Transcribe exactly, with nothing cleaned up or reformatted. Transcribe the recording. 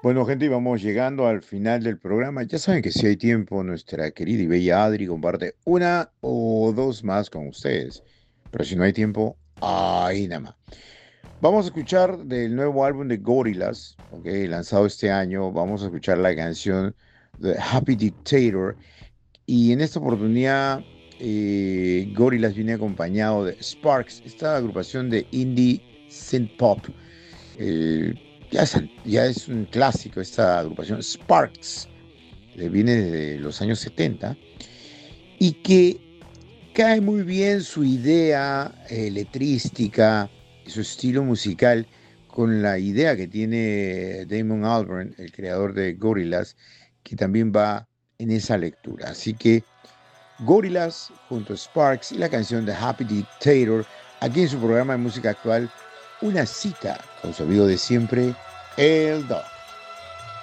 Bueno, gente, y vamos llegando al final del programa. Ya saben que si hay tiempo, nuestra querida y bella Adri comparte una o dos más con ustedes. Pero si no hay tiempo, ahí nada más. Vamos a escuchar del nuevo álbum de Gorillaz, ok, lanzado este año. Vamos a escuchar la canción The Happy Dictator. Y en esta oportunidad, eh, Gorillaz viene acompañado de Sparks, esta agrupación de indie synth pop. Eh, ya, es, ya es un clásico esta agrupación, Sparks, que viene desde los años setenta y que cae muy bien su idea eh, letrística, su estilo musical con la idea que tiene Damon Albarn, el creador de Gorillaz, que también va en esa lectura. Así que Gorillaz junto a Sparks y la canción de Happy Dictator, aquí en su programa de música actual, una cita con su amigo de siempre, el Doc.